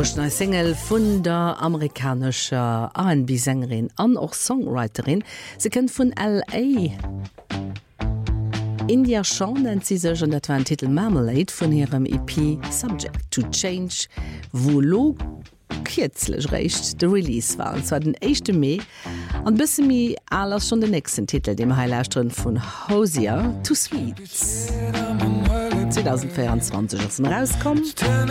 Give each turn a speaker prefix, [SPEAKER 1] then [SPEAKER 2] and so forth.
[SPEAKER 1] Eine Single vun der amerikanischer R&B-Sängerin an och Songwriterin. Sie kennt vun LA. India Shawn nennt sie sech an dat war ein Titel Marmalade vun ihrem EP Subject to Change, wo lo kirzlech recht de Release war. Und zwar den 1. Mai an bisse mi alles schon den nächsten Titel, dem Heilerstrn vun Hosier, Too Sweet. 2024 rauskommt.